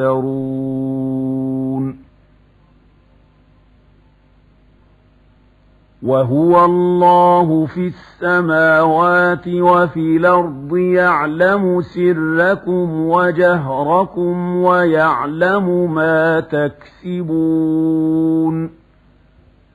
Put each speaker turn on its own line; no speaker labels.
وهو الله في السماوات وفي الأرض يعلم سركم وجهركم ويعلم ما تكسبون